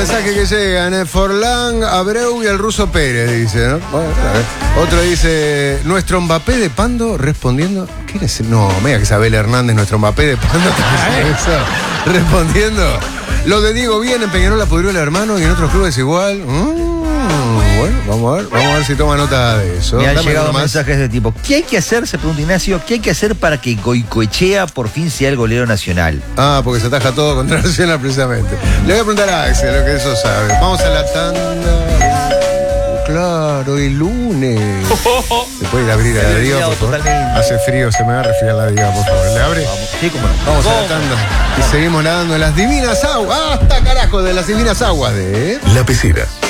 Mensaje que llegan, Forlán, Abreu y el ruso Pérez, dice, ¿no? Bueno, otro dice, nuestro Mbappé de Pando respondiendo. ¿Quién es? No, mira que Isabel Hernández, nuestro Mbappé de Pando, respondiendo. Lo de Diego bien, en Peñarol la pudrió el hermano y en otros clubes igual. Bueno, vamos a ver si toma nota de eso. Me han llegado mensajes de tipo, ¿qué hay que hacer? Se pregunta Ignacio, ¿qué hay que hacer para que Goicoechea por fin sea el golero nacional? Ah, porque se ataja todo contra Nacional precisamente. Le voy a preguntar a Axel, lo que eso sabe. Vamos a la tanda. Claro, el lunes. ¿Se puede abrir a la diga, por favor? Totalmente. Hace frío, se me va a resfriar la diga, por favor. ¿Le abre? Vamos, sí, cómo no. Vamos a la tanda. Y seguimos nadando en las divinas aguas. ¡Hasta carajo! De las divinas aguas de... La Pecera.